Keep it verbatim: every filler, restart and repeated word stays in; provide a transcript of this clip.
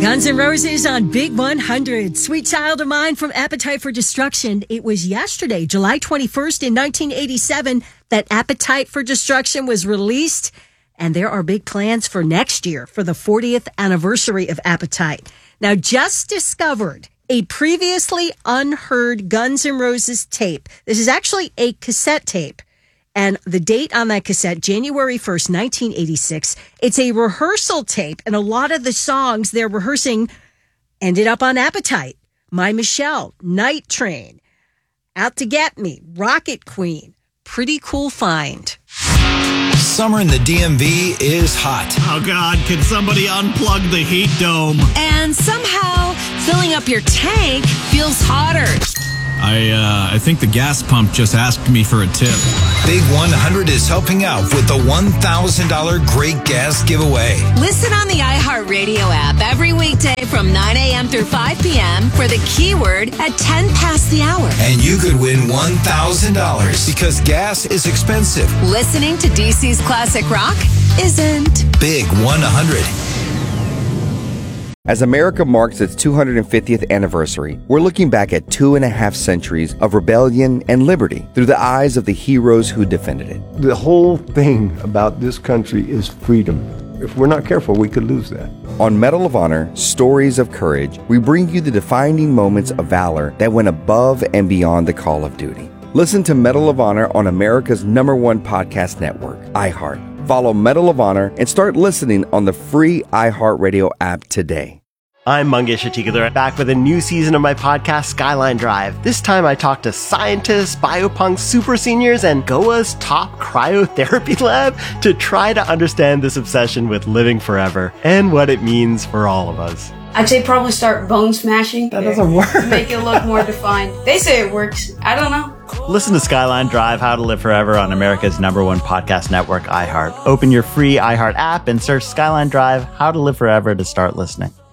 Guns N' Roses on Big one hundred. Sweet Child of Mine from Appetite for Destruction. It was yesterday, July twenty-first in nineteen eighty-seven, that Appetite for Destruction was released. And there are big plans for next year for the fortieth anniversary of Appetite. Now, just discovered a previously unheard Guns N' Roses tape. This is actually a cassette tape. And the date on that cassette, January first, nineteen eighty-six, it's a rehearsal tape. And a lot of the songs they're rehearsing ended up on Appetite. My Michelle, Night Train, Out to Get Me, Rocket Queen. Pretty cool find. Summer in the D M V is hot. Oh, God, can somebody unplug the heat dome? And somehow, filling up your tank feels hotter. I, uh, I think the gas pump just asked me for a tip. Big one hundred is helping out with the one thousand dollars Great Gas Giveaway. Listen on the iHeartRadio app every weekday from nine a.m. through five p.m. for the keyword at ten past the hour. And you could win one thousand dollars because gas is expensive. Listening to D C's Classic Rock isn't. Big one hundred. As America marks its two hundred fiftieth anniversary, we're looking back at two and a half centuries of rebellion and liberty through the eyes of the heroes who defended it. The whole thing about this country is freedom. If we're not careful, we could lose that. On Medal of Honor, Stories of Courage, we bring you the defining moments of valor that went above and beyond the call of duty. Listen to Medal of Honor on America's number one podcast network, iHeart. Follow Medal of Honor and start listening on the free iHeartRadio app today. I'm Mangesh Hattikudur, back with a new season of my podcast, Skyline Drive. This time I talk to scientists, biopunks, super seniors, and Goa's top cryotherapy lab to try to understand this obsession with living forever and what it means for all of us. I'd say probably start bone smashing. That doesn't work. To make it look more defined. They say it works. I don't know. Listen to Skyline Drive, How to Live Forever on America's number one podcast network, iHeart. Open your free iHeart app and search Skyline Drive, How to Live Forever to start listening.